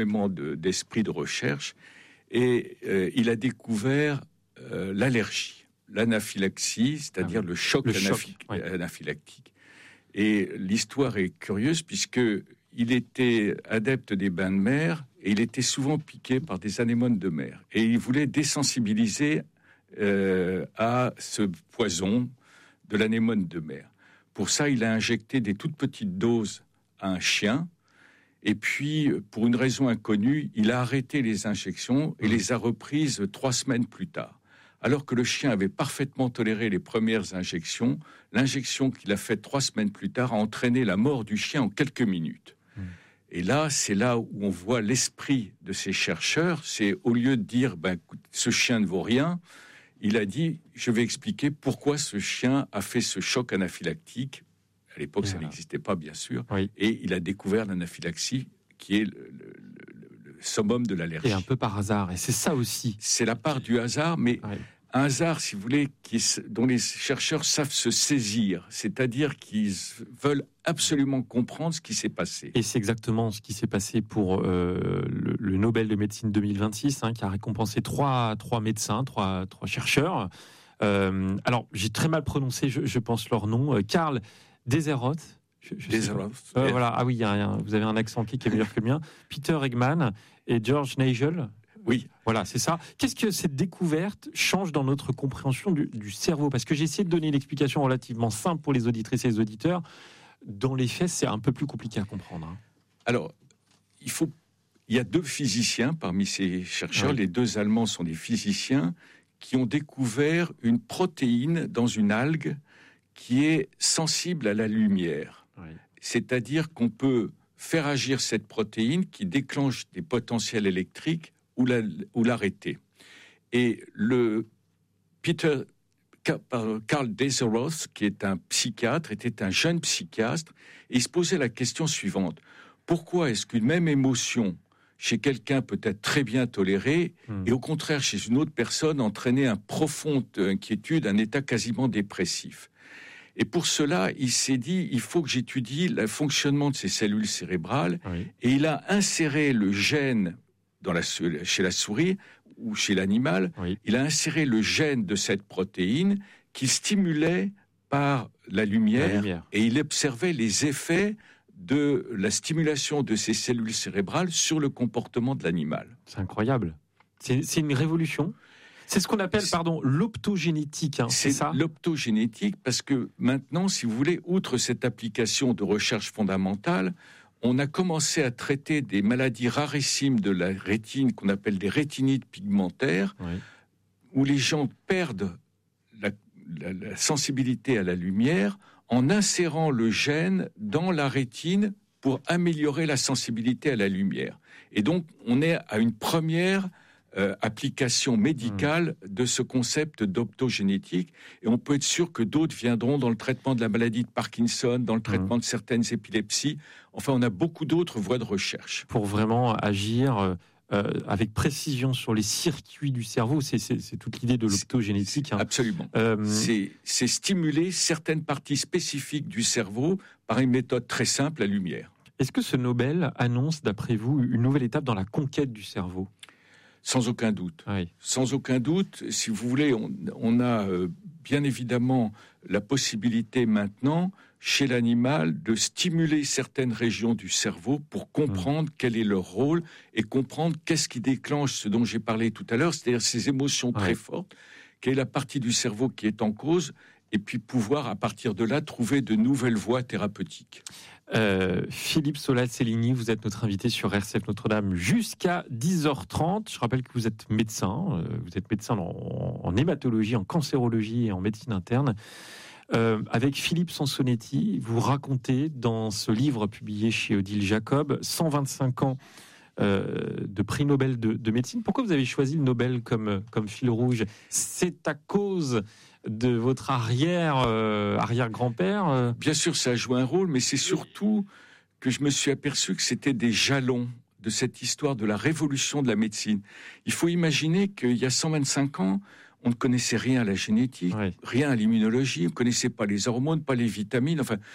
énormément d'esprit de recherche et il a découvert l'allergie, l'anaphylaxie, c'est-à-dire le choc anaphylactique. Et l'histoire est curieuse puisqu'il était adepte des bains de mer et il était souvent piqué par des anémones de mer. Et il voulait désensibiliser à ce poison de l'anémone de mer. Pour ça, il a injecté des toutes petites doses à un chien. Et puis, pour une raison inconnue, il a arrêté les injections et les a reprises 3 semaines plus tard. Alors que le chien avait parfaitement toléré les premières injections, l'injection qu'il a faite 3 semaines plus tard a entraîné la mort du chien en quelques minutes. Et là, c'est là où on voit l'esprit de ces chercheurs. C'est au lieu de dire ce chien ne vaut rien, il a dit je vais expliquer pourquoi ce chien a fait ce choc anaphylactique. À l'époque, ça n'existait pas, bien sûr. Oui. Et il a découvert l'anaphylaxie, qui est le summum de l'allergie. Et un peu par hasard. Et c'est ça aussi. C'est la part du hasard, mais un hasard, si vous voulez, dont les chercheurs savent se saisir. C'est-à-dire qu'ils veulent absolument comprendre ce qui s'est passé. Et c'est exactement ce qui s'est passé pour le Nobel de médecine 2026, qui a récompensé trois médecins, trois chercheurs. Alors, j'ai très mal prononcé, je pense, leur nom. Karl Deseroth. Deseroth. Voilà. Ah oui, vous avez un accent qui est meilleur que le mien. Peter Eggman et George Nagel. Oui. Voilà, c'est ça. Qu'est-ce que cette découverte change dans notre compréhension du cerveau ? Parce que j'ai essayé de donner une explication relativement simple pour les auditrices et les auditeurs. Dans les faits, c'est un peu plus compliqué à comprendre. Alors, il y a 2 physiciens parmi ces chercheurs. Oui. Les 2 Allemands sont des physiciens qui ont découvert une protéine dans une algue qui est sensible à la lumière. Oui. C'est-à-dire qu'on peut faire agir cette protéine qui déclenche des potentiels électriques ou l'arrêter. Et Karl Deseroth, qui est un psychiatre, était un jeune psychiatre, et il se posait la question suivante. Pourquoi est-ce qu'une même émotion chez quelqu'un peut être très bien tolérée et au contraire chez une autre personne entraîner une profonde inquiétude, un état quasiment dépressif ? Et pour cela, il s'est dit, il faut que j'étudie le fonctionnement de ces cellules cérébrales. Oui. Et il a inséré le gène chez la souris ou chez l'animal. Oui. Il a inséré le gène de cette protéine qu'il stimulait par la lumière. Et il observait les effets de la stimulation de ces cellules cérébrales sur le comportement de l'animal. C'est incroyable. C'est une révolution. C'est ce qu'on appelle, l'optogénétique, c'est ça ? L'optogénétique, parce que maintenant, si vous voulez, outre cette application de recherche fondamentale, on a commencé à traiter des maladies rarissimes de la rétine, qu'on appelle des rétinites pigmentaires, où les gens perdent la sensibilité à la lumière en insérant le gène dans la rétine pour améliorer la sensibilité à la lumière. Et donc, on est à une première application médicale de ce concept d'optogénétique, et on peut être sûr que d'autres viendront dans le traitement de la maladie de Parkinson, dans le traitement de certaines épilepsies. Enfin, on a beaucoup d'autres voies de recherche. Pour vraiment agir avec précision sur les circuits du cerveau, c'est toute l'idée de l'optogénétique. Absolument. C'est stimuler certaines parties spécifiques du cerveau par une méthode très simple, la lumière. Est-ce que ce Nobel annonce, d'après vous, une nouvelle étape dans la conquête du cerveau ? Sans aucun doute. Oui. Sans aucun doute, si vous voulez, on a bien évidemment la possibilité maintenant, chez l'animal, de stimuler certaines régions du cerveau pour comprendre quel est leur rôle et comprendre qu'est-ce qui déclenche ce dont j'ai parlé tout à l'heure, c'est-à-dire ces émotions très fortes, quelle est la partie du cerveau qui est en cause, et puis pouvoir, à partir de là, trouver de nouvelles voies thérapeutiques. Philippe Sola-Cellini, vous êtes notre invité sur RCF Notre-Dame jusqu'à 10h30. Je rappelle que vous êtes médecin. Vous êtes médecin en hématologie, en cancérologie et en médecine interne. Avec Philippe Sansonetti, vous racontez dans ce livre publié chez Odile Jacob 125 ans de prix Nobel de médecine. Pourquoi vous avez choisi le Nobel comme fil rouge ? C'est à cause de votre arrière-grand-père Bien sûr, ça a joué un rôle, mais c'est surtout que je me suis aperçu que c'était des jalons de cette histoire de la révolution de la médecine. Il faut imaginer qu'il y a 125 ans, on ne connaissait rien à la génétique, rien à l'immunologie, on ne connaissait pas les hormones, pas les vitamines, enfin...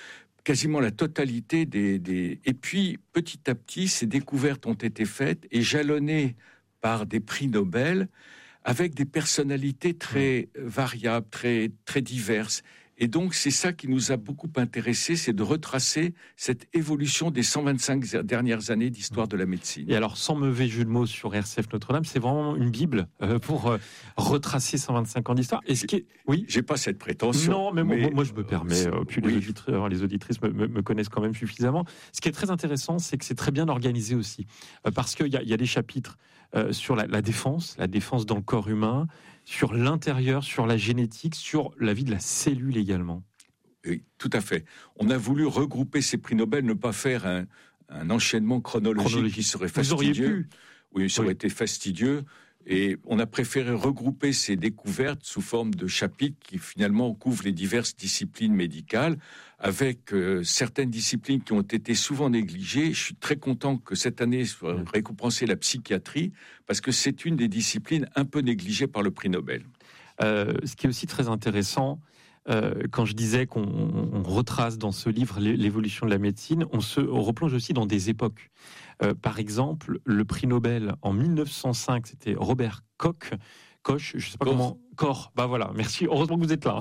quasiment la totalité des... Et puis, petit à petit, ces découvertes ont été faites et jalonnées par des prix Nobel avec des personnalités très variables, très, très diverses. Et donc, c'est ça qui nous a beaucoup intéressés, c'est de retracer cette évolution des 125 dernières années d'histoire de la médecine. Et alors, sans mauvais jeu de mots sur RCF Notre-Dame, c'est vraiment une bible pour retracer 125 ans d'histoire. Et ce qui est... Oui, j'ai pas cette prétention. Non, mais moi je me permets. Puis les auditrices me connaissent quand même suffisamment. Ce qui est très intéressant, c'est que c'est très bien organisé aussi, parce qu'il y a des chapitres sur la défense dans le corps humain, sur l'intérieur, sur la génétique, sur la vie de la cellule également. Oui, tout à fait. On a voulu regrouper ces prix Nobel, ne pas faire un enchaînement chronologique qui serait fastidieux. Vous auriez pu. Oui, ça aurait été fastidieux. Et on a préféré regrouper ces découvertes sous forme de chapitres qui finalement couvrent les diverses disciplines médicales, avec certaines disciplines qui ont été souvent négligées. Je suis très content que cette année soit récompensée la psychiatrie, parce que c'est une des disciplines un peu négligées par le prix Nobel. Ce qui est aussi très intéressant, quand je disais qu'on retrace dans ce livre l'évolution de la médecine, on replonge aussi dans des époques. Par exemple, le prix Nobel en 1905, c'était Robert Koch, je sais pas comment... Koch, bah voilà, merci, heureusement que vous êtes là.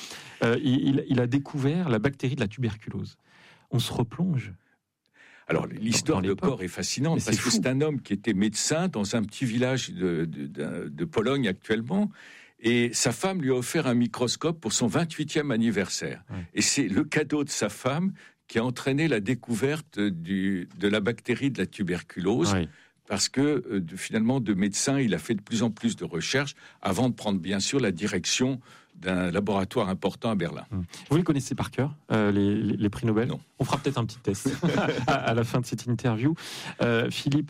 Il a découvert la bactérie de la tuberculose. On se replonge. Alors, l'histoire de Koch est fascinante, parce que c'est un homme qui était médecin dans un petit village de Pologne actuellement, et sa femme lui a offert un microscope pour son 28e anniversaire. Ouais. Et c'est le cadeau de sa femme qui a entraîné la découverte de la bactérie de la tuberculose, ouais. Parce que finalement, de médecin, il a fait de plus en plus de recherches avant de prendre bien sûr la direction d'un laboratoire important à Berlin. Vous les connaissez par cœur, les prix Nobel ? Non. On fera peut-être un petit test à la fin de cette interview. Philippe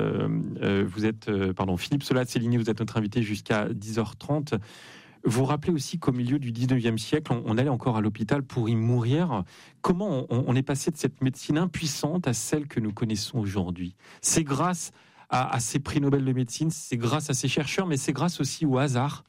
Solat-Céligny, vous êtes notre invité jusqu'à 10h30. Vous rappelez aussi qu'au milieu du 19e siècle, on allait encore à l'hôpital pour y mourir. Comment on est passé de cette médecine impuissante à celle que nous connaissons aujourd'hui ? C'est grâce à ces prix Nobel de médecine, c'est grâce à ces chercheurs, mais c'est grâce aussi au hasard.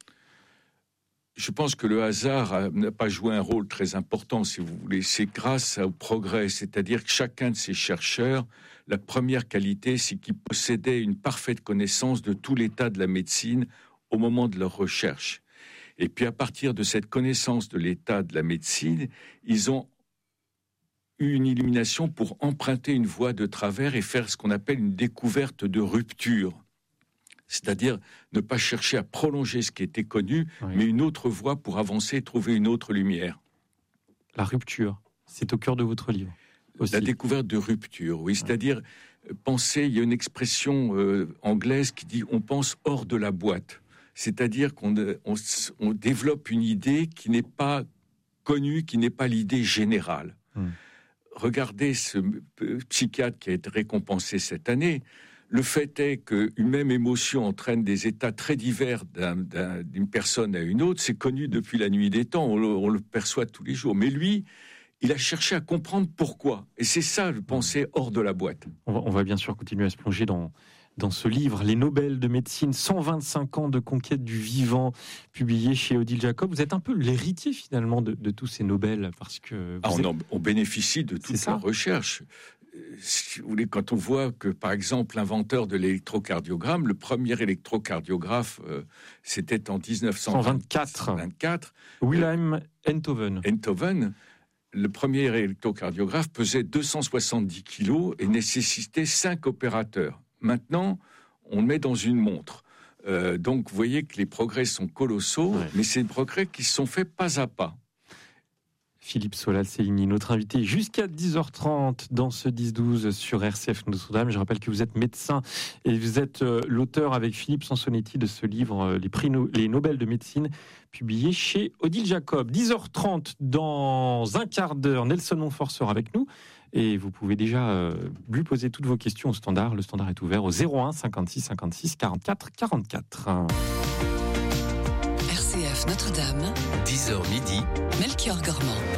Je pense que le hasard n'a pas joué un rôle très important, si vous voulez. C'est grâce au progrès, c'est-à-dire que chacun de ces chercheurs, la première qualité, c'est qu'ils possédaient une parfaite connaissance de tout l'état de la médecine au moment de leur recherche. Et puis à partir de cette connaissance de l'état de la médecine, ils ont eu une illumination pour emprunter une voie de travers et faire ce qu'on appelle une découverte de rupture. C'est-à-dire ne pas chercher à prolonger ce qui était connu, oui, mais une autre voie pour avancer et trouver une autre lumière. La rupture, c'est au cœur de votre livre aussi. La découverte de rupture, oui. C'est-à-dire, penser, il y a une expression anglaise qui dit « on pense hors de la boîte ». C'est-à-dire qu'on développe une idée qui n'est pas connue, qui n'est pas l'idée générale. Regardez ce psychiatre qui a été récompensé cette année. Le fait est qu'une même émotion entraîne des états très divers d'une personne à une autre. C'est connu depuis la nuit des temps, on le perçoit tous les jours. Mais lui, il a cherché à comprendre pourquoi. Et c'est ça, le penser hors de la boîte. On va bien sûr continuer à se plonger dans ce livre, Les Nobel de médecine, 125 ans de conquête du vivant, publié chez Odile Jacob. Vous êtes un peu l'héritier finalement de tous ces Nobel, parce que... on bénéficie de toute leur recherche. Si vous voulez, quand on voit que, par exemple, l'inventeur de l'électrocardiogramme, le premier électrocardiographe, c'était en 1924. Wilhelm Enthoven. Le premier électrocardiographe pesait 270 kilos et nécessitait 5 opérateurs. Maintenant, on le met dans une montre. Donc, vous voyez que les progrès sont colossaux, mais c'est des progrès qui se sont faits pas à pas. Philippe Solat-Céligny, notre invité jusqu'à 10h30 dans ce 10-12 sur RCF Notre-Dame. Je rappelle que vous êtes médecin et vous êtes l'auteur avec Philippe Sansonetti de ce livre, les Nobel de médecine, publié chez Odile Jacob. 10h30 dans un quart d'heure, Nelson Montfort sera avec nous. Et vous pouvez déjà lui poser toutes vos questions au standard. Le standard est ouvert au 01 56 56 44 44. RCF Notre-Dame, 10h midi, Melchior Gormand.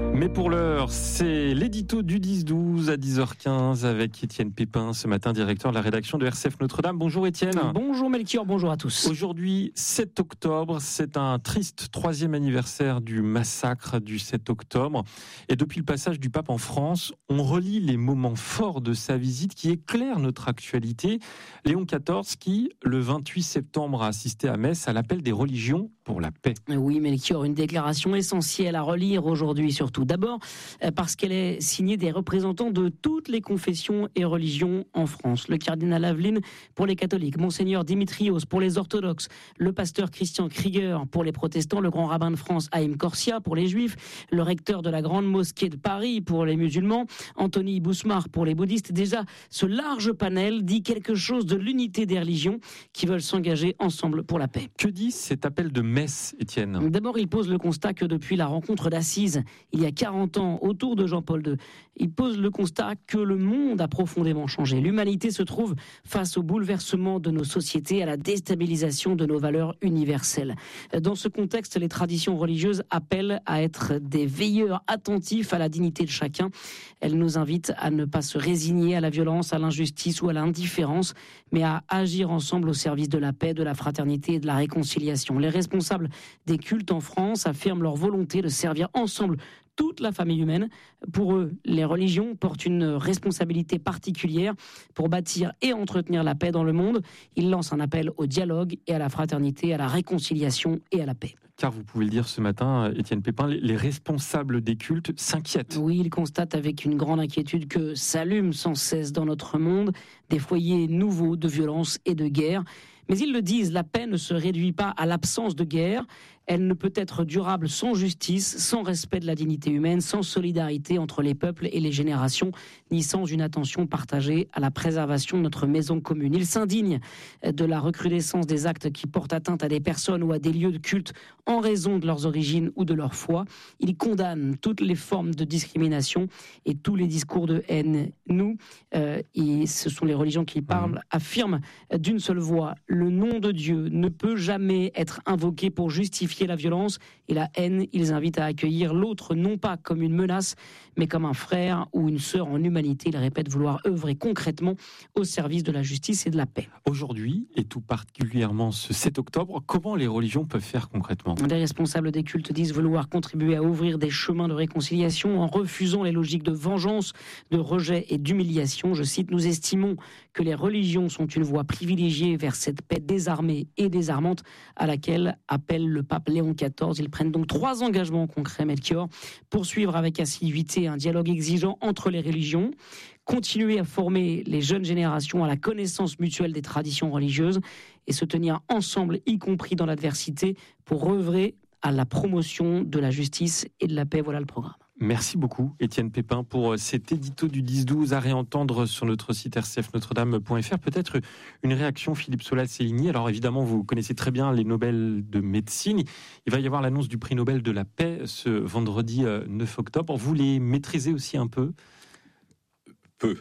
Mais pour l'heure, c'est l'édito du 10-12 à 10h15 avec Étienne Pépin, ce matin directeur de la rédaction de RCF Notre-Dame. Bonjour Étienne. Bonjour Melchior, bonjour à tous. Aujourd'hui, 7 octobre, c'est un triste 3e anniversaire du massacre du 7 octobre. Et depuis le passage du pape en France, on relit les moments forts de sa visite qui éclairent notre actualité. Léon XIV qui, le 28 septembre, a assisté à messe à l'appel des religions pour la paix. Oui Melchior, une déclaration essentielle à relire aujourd'hui surtout. D'abord parce qu'elle est signée des représentants de toutes les confessions et religions en France. Le cardinal Aveline pour les catholiques, Monseigneur Dimitrios pour les orthodoxes, le pasteur Christian Krieger pour les protestants, le grand rabbin de France Haïm Corsia pour les juifs, le recteur de la grande mosquée de Paris pour les musulmans, Anthony Bousmar pour les bouddhistes. Déjà, ce large panel dit quelque chose de l'unité des religions qui veulent s'engager ensemble pour la paix. Que dit cet appel de messe, Étienne ? D'abord, il pose le constat que depuis la rencontre d'Assise, il y a 40 ans, autour de Jean-Paul II, il pose le constat que le monde a profondément changé. L'humanité se trouve face au bouleversement de nos sociétés, à la déstabilisation de nos valeurs universelles. Dans ce contexte, les traditions religieuses appellent à être des veilleurs attentifs à la dignité de chacun. Elles nous invitent à ne pas se résigner à la violence, à l'injustice ou à l'indifférence, mais à agir ensemble au service de la paix, de la fraternité et de la réconciliation. Les responsables des cultes en France affirment leur volonté de servir ensemble toute la famille humaine. Pour eux, les religions portent une responsabilité particulière pour bâtir et entretenir la paix dans le monde. Ils lancent un appel au dialogue et à la fraternité, à la réconciliation et à la paix. Car vous pouvez le dire ce matin, Étienne Pépin, les responsables des cultes s'inquiètent. Oui, ils constatent avec une grande inquiétude que s'allument sans cesse dans notre monde des foyers nouveaux de violence et de guerre. Mais ils le disent, la paix ne se réduit pas à l'absence de guerre. Elle ne peut être durable sans justice, sans respect de la dignité humaine, sans solidarité entre les peuples et les générations, ni sans une attention partagée à la préservation de notre maison commune. Ils s'indignent de la recrudescence des actes qui portent atteinte à des personnes ou à des lieux de culte en raison de leurs origines ou de leur foi. Ils condamnent toutes les formes de discrimination et tous les discours de haine. Nous, et ce sont les religions qui parlent, affirment d'une seule voix: le nom de Dieu ne peut jamais être invoqué pour justifier la violence et la haine. Ils invitent à accueillir l'autre non pas comme une menace, mais comme un frère ou une sœur en humanité. Ils répètent vouloir œuvrer concrètement au service de la justice et de la paix. Aujourd'hui, et tout particulièrement ce 7 octobre, comment les religions peuvent faire concrètement ? Les responsables des cultes disent vouloir contribuer à ouvrir des chemins de réconciliation en refusant les logiques de vengeance, de rejet et d'humiliation. Je cite: nous estimons que les religions sont une voie privilégiée vers cette paix désarmée et désarmante à laquelle appelle le pape Léon XIV. Ils prennent donc 3 engagements concrets, Melchior: poursuivre avec assiduité un dialogue exigeant entre les religions, continuer à former les jeunes générations à la connaissance mutuelle des traditions religieuses et se tenir ensemble, y compris dans l'adversité, pour œuvrer à la promotion de la justice et de la paix. Voilà le programme. Merci beaucoup, Étienne Pépin, pour cet édito du 10-12 à réentendre sur notre site rcfnotredame.fr. Peut-être une réaction, Philippe Solal-Céligny. Alors évidemment, vous connaissez très bien les Nobel de médecine. Il va y avoir l'annonce du prix Nobel de la paix ce vendredi 9 octobre. Vous les maîtrisez aussi un peu ? Peu.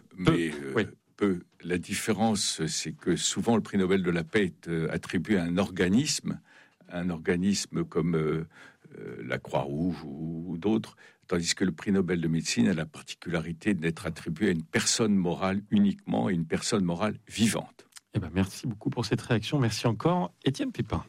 Peu. La différence, c'est que souvent le prix Nobel de la paix est attribué à un organisme comme la Croix-Rouge ou d'autres, tandis que le prix Nobel de médecine a la particularité d'être attribué à une personne morale uniquement, et une personne morale vivante. Eh ben, merci beaucoup pour cette réaction. Merci encore, Étienne Pépin.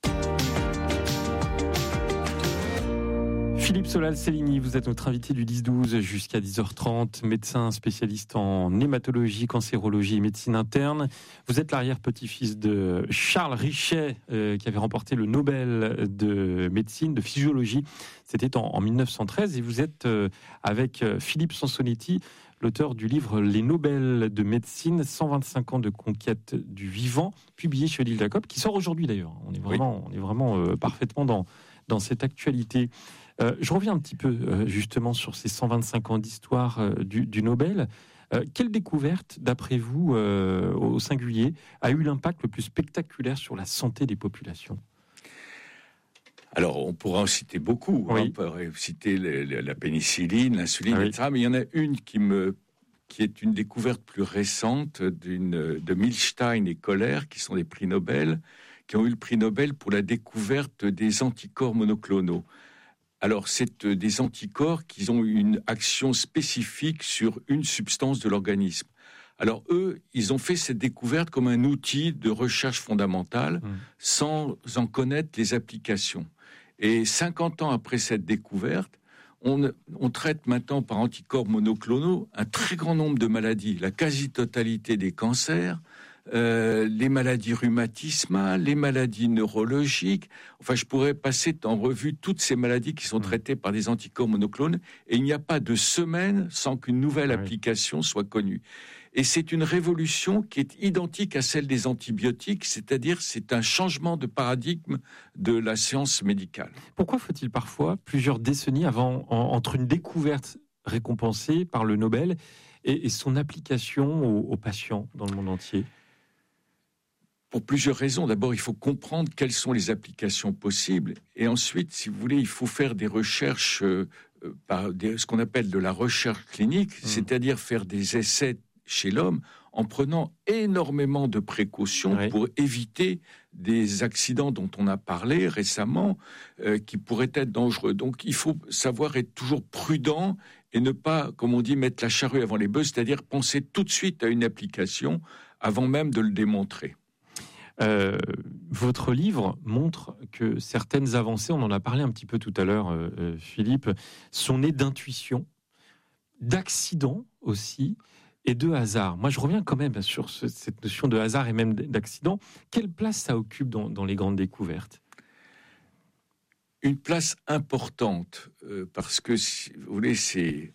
Philippe Solal-Céligny, vous êtes notre invité du 10-12 jusqu'à 10h30, médecin spécialiste en hématologie, cancérologie et médecine interne. Vous êtes l'arrière-petit-fils de Charles Richet, qui avait remporté le Nobel de médecine, de physiologie. C'était en 1913. Et vous êtes avec Philippe Sansonetti, l'auteur du livre Les Nobel de médecine, 125 ans de conquête du vivant, publié chez Odile Jacob, qui sort aujourd'hui d'ailleurs. On est vraiment parfaitement dans cette actualité. Je reviens un petit peu justement sur ces 125 ans d'histoire du Nobel. Quelle découverte, d'après vous, au singulier, a eu l'impact le plus spectaculaire sur la santé des populations ? Alors, on pourra en citer beaucoup. Oui. On pourrait citer la pénicilline, l'insuline, etc. Mais il y en a une qui est une découverte plus récente de Milstein et Kohler, qui sont des prix Nobel, qui ont eu le prix Nobel pour la découverte des anticorps monoclonaux. Alors, c'est des anticorps qui ont une action spécifique sur une substance de l'organisme. Alors, eux, ils ont fait cette découverte comme un outil de recherche fondamentale sans en connaître les applications. Et 50 ans après cette découverte, on traite maintenant par anticorps monoclonaux un très grand nombre de maladies, la quasi-totalité des cancers, les maladies rhumatismales, les maladies neurologiques. Enfin, je pourrais passer en revue toutes ces maladies qui sont traitées par des anticorps monoclonaux, et il n'y a pas de semaine sans qu'une nouvelle application soit connue. Et c'est une révolution qui est identique à celle des antibiotiques, c'est-à-dire c'est un changement de paradigme de la science médicale. Pourquoi faut-il parfois plusieurs décennies entre une découverte récompensée par le Nobel et son application aux patients dans le monde entier ? Pour plusieurs raisons. D'abord, il faut comprendre quelles sont les applications possibles. Et ensuite, si vous voulez, il faut faire des recherches, ce qu'on appelle de la recherche clinique, c'est-à-dire faire des essais chez l'homme en prenant énormément de précautions pour éviter des accidents dont on a parlé récemment, qui pourraient être dangereux. Donc, il faut savoir être toujours prudent et ne pas, comme on dit, mettre la charrue avant les bœufs, c'est-à-dire penser tout de suite à une application avant même de le démontrer. Votre livre montre que certaines avancées, on en a parlé un petit peu tout à l'heure, Philippe, sont nées d'intuition, d'accidents aussi, et de hasard. Moi, je reviens quand même sur cette notion de hasard et même d'accident. Quelle place ça occupe dans les grandes découvertes ? Une place importante, parce que, si vous voulez, c'est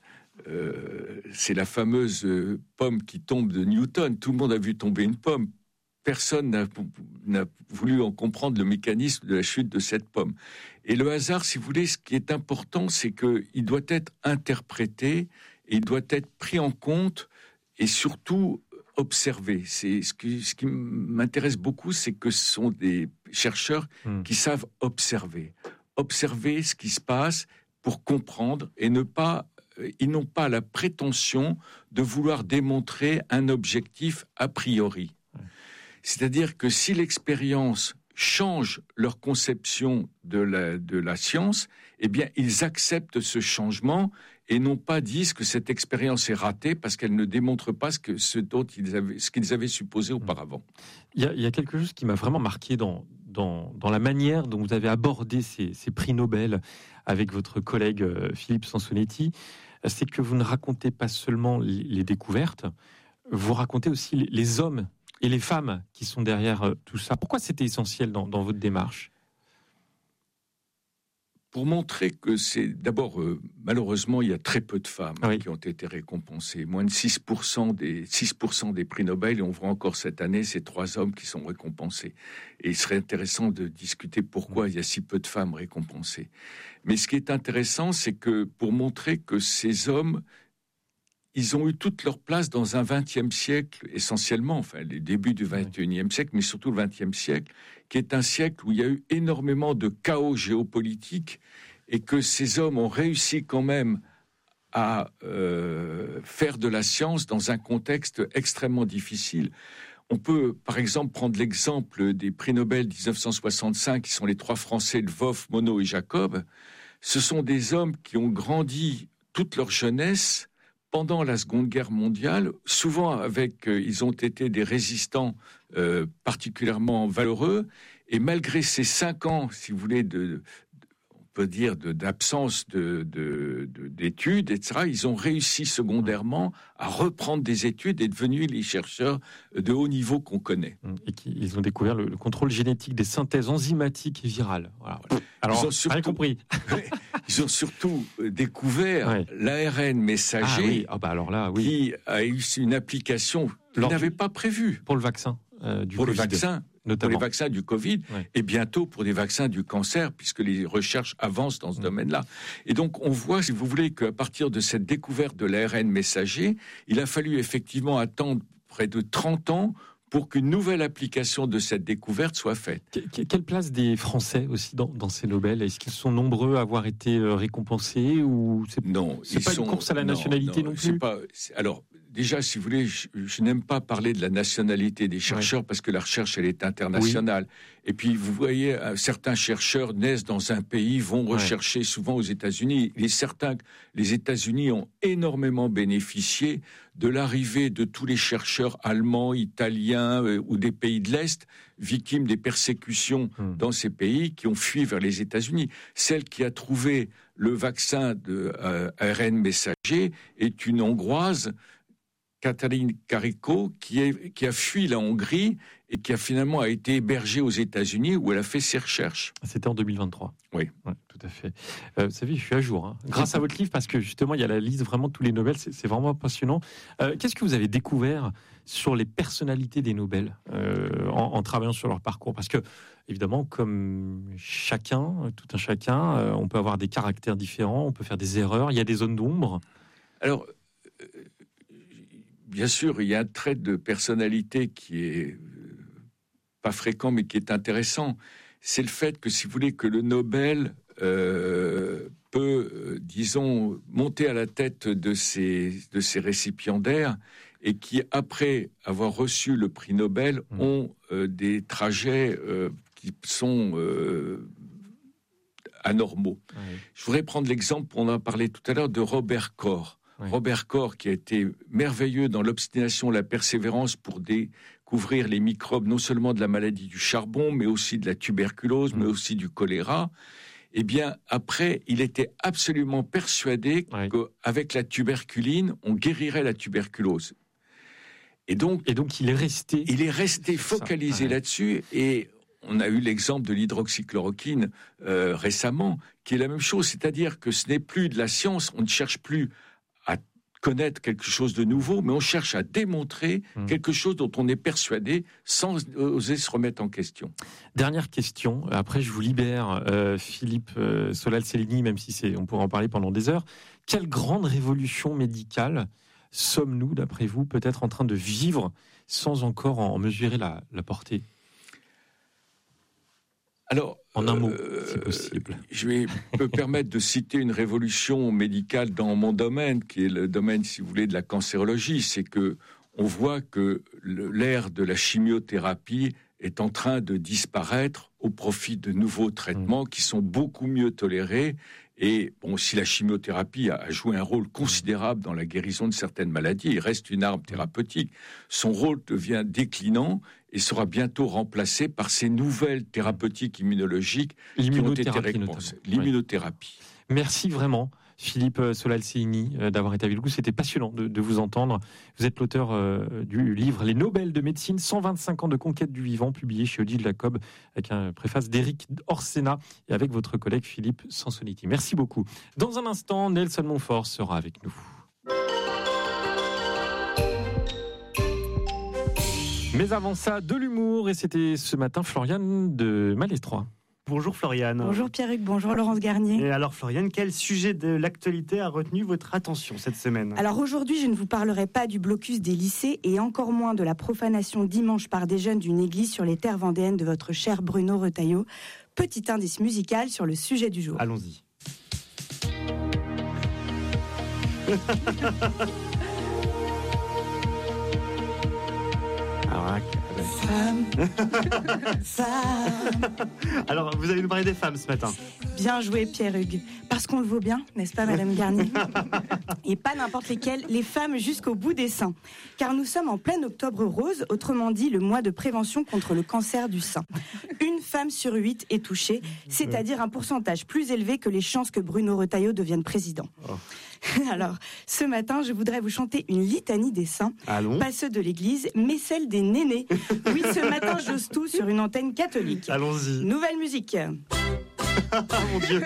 la fameuse pomme qui tombe de Newton. Tout le monde a vu tomber une pomme. Personne n'a voulu en comprendre le mécanisme de la chute de cette pomme. Et le hasard, si vous voulez, ce qui est important, c'est qu'il doit être interprété et il doit être pris en compte et surtout observé. C'est ce qui m'intéresse beaucoup, c'est que ce sont des chercheurs qui savent observer ce qui se passe pour comprendre et ils n'ont pas la prétention de vouloir démontrer un objectif a priori. C'est-à-dire que si l'expérience change leur conception de la science, eh bien, ils acceptent ce changement et non pas disent que cette expérience est ratée parce qu'elle ne démontre pas ce qu'ils avaient supposé auparavant. Il y a quelque chose qui m'a vraiment marqué dans la manière dont vous avez abordé ces prix Nobel avec votre collègue Philippe Sansonetti, c'est que vous ne racontez pas seulement les découvertes, vous racontez aussi les hommes et les femmes qui sont derrière tout ça. Pourquoi c'était essentiel dans votre démarche ? Pour montrer que c'est... D'abord, malheureusement, il y a très peu de femmes qui ont été récompensées. Moins de 6% des prix Nobel, et on voit encore cette année, c'est 3 hommes qui sont récompensés. Et il serait intéressant de discuter pourquoi il y a si peu de femmes récompensées. Mais ce qui est intéressant, c'est que pour montrer que ces hommes... ils ont eu toute leur place dans un XXe siècle, essentiellement, enfin, les débuts du XXIe siècle, mais surtout le XXe siècle, qui est un siècle où il y a eu énormément de chaos géopolitique et que ces hommes ont réussi quand même à faire de la science dans un contexte extrêmement difficile. On peut, par exemple, prendre l'exemple des prix Nobel 1965, qui sont les 3 Français, Lvov, Monod et Jacob. Ce sont des hommes qui ont grandi toute leur jeunesse pendant la Seconde Guerre mondiale, souvent ils ont été des résistants particulièrement valeureux, et malgré ces 5 ans, si vous voulez, on peut dire d'absence d'études, etc., ils ont réussi secondairement à reprendre des études et devenus les chercheurs de haut niveau qu'on connaît. Et ils ont découvert le contrôle génétique des synthèses enzymatiques et virales. Voilà. Alors, rien compris. Ils ont surtout découvert l'ARN messager qui a eu une application qu'ils n'avaient pas prévue. Pour le vaccin du Covid. Pour les vaccins du Covid, et bientôt pour des vaccins du cancer, puisque les recherches avancent dans ce domaine-là. Et donc, on voit, si vous voulez, qu'à partir de cette découverte de l'ARN messager, il a fallu effectivement attendre près de 30 ans pour qu'une nouvelle application de cette découverte soit faite. Quelle place des Français aussi dans ces Nobel ? Est-ce qu'ils sont nombreux à avoir été récompensés ou Non, c'est pas une course à la nationalité non plus ? Alors, déjà, si vous voulez, je n'aime pas parler de la nationalité des chercheurs parce que la recherche, elle est internationale. Oui. Et puis, vous voyez, certains chercheurs naissent dans un pays, vont rechercher souvent aux États-Unis. Il est certain que les États-Unis ont énormément bénéficié de l'arrivée de tous les chercheurs allemands, italiens ou des pays de l'Est, victimes des persécutions dans ces pays, qui ont fui vers les États-Unis. Celle qui a trouvé le vaccin de ARN messager est une Hongroise, Katalin Karikó, qui a fui la Hongrie et qui a finalement été hébergée aux États-Unis où elle a fait ses recherches. C'était en 2023. Oui. Ouais, tout à fait. Vous savez, je suis à jour, grâce à votre livre, parce que justement, il y a la liste vraiment de tous les Nobel. C'est vraiment passionnant. Qu'est-ce que vous avez découvert sur les personnalités des Nobel en travaillant sur leur parcours? Parce que, évidemment, comme tout un chacun, on peut avoir des caractères différents, on peut faire des erreurs, il y a des zones d'ombre. Alors, bien sûr, il y a un trait de personnalité qui est pas fréquent, mais qui est intéressant. C'est le fait que, si vous voulez, que le Nobel peut, disons, monter à la tête de ces récipiendaires et qui, après avoir reçu le prix Nobel, ont des trajets qui sont anormaux. Oui. Je voudrais prendre l'exemple, on en a parlé tout à l'heure, de Robert Koch. Oui. Robert Koch, qui a été merveilleux dans l'obstination, la persévérance pour découvrir les microbes, non seulement de la maladie du charbon, mais aussi de la tuberculose, mais aussi du choléra. Eh bien, après, il était absolument persuadé qu'avec la tuberculine, on guérirait la tuberculose. Et donc il est resté... Il est resté focalisé là-dessus, et on a eu l'exemple de l'hydroxychloroquine récemment, qui est la même chose, c'est-à-dire que ce n'est plus de la science, on ne cherche plus à connaître quelque chose de nouveau, mais on cherche à démontrer quelque chose dont on est persuadé sans oser se remettre en question. Dernière question, après je vous libère, Philippe Solal-Cellini, même si on pourrait en parler pendant des heures. Quelle grande révolution médicale sommes-nous, d'après vous, peut-être en train de vivre sans encore en mesurer la portée ? Alors, en un mot, si possible. Je vais me permettre de citer une révolution médicale dans mon domaine, qui est le domaine, si vous voulez, de la cancérologie. C'est que on voit que l'ère de la chimiothérapie est en train de disparaître au profit de nouveaux traitements qui sont beaucoup mieux tolérés. Et bon, si la chimiothérapie a joué un rôle considérable dans la guérison de certaines maladies, il reste une arme thérapeutique. Son rôle devient déclinant et sera bientôt remplacé par ces nouvelles thérapeutiques immunologiques qui ont été récompensées. L'immunothérapie. Merci vraiment, Philippe Solal-Cellini, d'avoir été avec nous. C'était passionnant de vous entendre. Vous êtes l'auteur du livre « Les Nobel de médecine, 125 ans de conquête du vivant », publié chez Odile Jacob, avec un préface d'Éric Orsena et avec votre collègue Philippe Sansoniti. Merci beaucoup. Dans un instant, Nelson Montfort sera avec nous. Mais avant ça, de l'humour, et c'était ce matin Floriane de Malestroit. Bonjour Floriane. Bonjour Pierruc, bonjour Laurence Garnier. Et alors Floriane, quel sujet de l'actualité a retenu votre attention cette semaine ? Alors aujourd'hui, je ne vous parlerai pas du blocus des lycées et encore moins de la profanation dimanche par des jeunes d'une église sur les terres vendéennes de votre cher Bruno Retailleau. Petit indice musical sur le sujet du jour. Allons-y. Alors, vous allez nous parler des femmes ce matin. Bien joué, Pierre-Hugues. Parce qu'on le vaut bien, n'est-ce pas, Madame Garnier ? Et pas n'importe lesquelles, les femmes jusqu'au bout des seins. Car nous sommes en plein octobre rose, autrement dit le mois de prévention contre le cancer du sein. Une femme sur 8 est touchée, c'est-à-dire un pourcentage plus élevé que les chances que Bruno Retailleau devienne président. Oh. Alors, ce matin, je voudrais vous chanter une litanie des saints. Allons. Pas ceux de l'église, mais celle des nénés. Oui, ce matin, j'ose tout sur une antenne catholique. Allons-y. Nouvelle musique. Mon Dieu.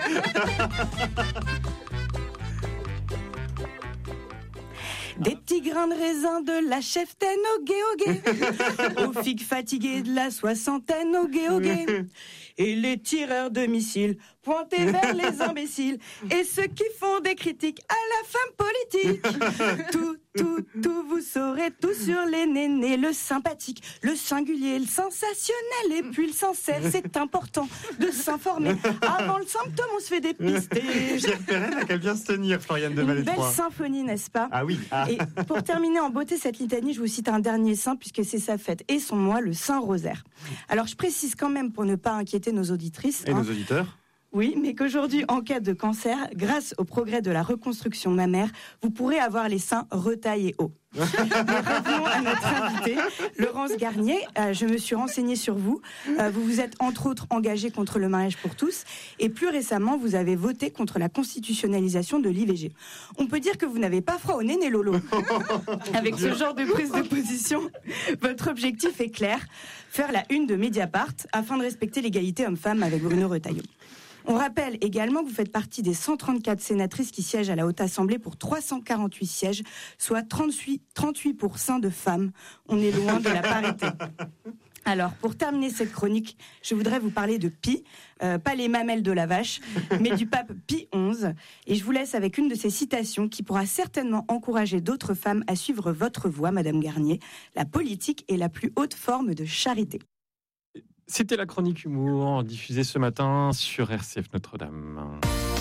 Des petits grains de raisin, de la cheftaine au gué, aux figues fatiguées de la soixantaine au gué. Et les tireurs de missiles pointés vers les imbéciles et ceux qui font des critiques à la femme politique. Tout tout, vous saurez tout sur les nénés. Le sympathique, le singulier, le sensationnel et puis le sincère. C'est important de s'informer. Avant le symptôme, on se fait dépister. Pierre Perret n'a qu'à bien se tenir, Floriane de Malétroit. Une belle symphonie, n'est-ce pas? Ah oui. Ah. Et pour terminer en beauté cette litanie, je vous cite un dernier saint, puisque c'est sa fête et son mois, le Saint Rosaire. Alors je précise quand même, pour ne pas inquiéter nos auditrices... Et nos auditeurs? Oui, mais qu'aujourd'hui, en cas de cancer, grâce au progrès de la reconstruction mammaire, vous pourrez avoir les seins retaillés hauts. Mais revenons à notre invitée, Laurence Garnier. Je me suis renseignée sur vous. Vous vous êtes entre autres engagée contre le mariage pour tous. Et plus récemment, vous avez voté contre la constitutionnalisation de l'IVG. On peut dire que vous n'avez pas froid au nez, Lolo. Avec ce genre de prise de position, votre objectif est clair. Faire la une de Mediapart afin de respecter l'égalité homme-femme avec Bruno Retailleau. On rappelle également que vous faites partie des 134 sénatrices qui siègent à la Haute Assemblée pour 348 sièges, soit 38% de femmes. On est loin de la parité. Alors, pour terminer cette chronique, je voudrais vous parler de Pi, pas les mamelles de la vache, mais du pape Pie XI. Et je vous laisse avec une de ces citations qui pourra certainement encourager d'autres femmes à suivre votre voie, Madame Garnier. La politique est la plus haute forme de charité. C'était la chronique humour diffusée ce matin sur RCF Notre-Dame.